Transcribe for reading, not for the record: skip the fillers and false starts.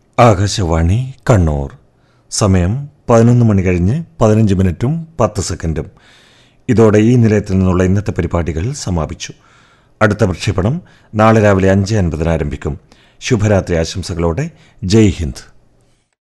ആകാശവാണി കണ്ണൂർ. സമയം 11 മണി കഴിഞ്ഞ് 15 മിനിറ്റും 10 സെക്കൻഡും. ഇതോടെ ഈ നിലയത്തിൽ നിന്നുള്ള ഇന്നത്തെ പരിപാടികൾ സമാപിച്ചു. അടുത്ത പ്രക്ഷേപണം നാളെ രാവിലെ 5:50 ആരംഭിക്കും. ശുഭരാത്രി ആശംസകളോടെ ജയ് ഹിന്ദ്.